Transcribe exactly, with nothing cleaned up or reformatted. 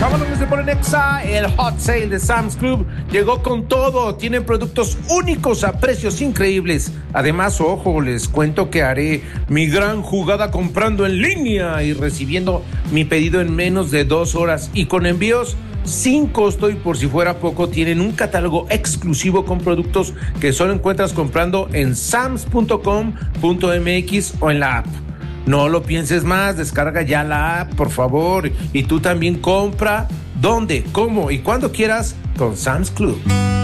Vámonos desde Polenexa, el Hot Sale de Sam's Club llegó con todo. Tienen productos únicos a precios increíbles. Además, ojo, les cuento que haré mi gran jugada comprando en línea y recibiendo mi pedido en menos de dos horas y con envíos sin costo. Y por si fuera poco, tienen un catálogo exclusivo con productos que solo encuentras comprando en sams punto com punto m x o en la app. No lo pienses más, descarga ya la app, por favor. Y tú también compra donde, cómo y cuando quieras con Sam's Club.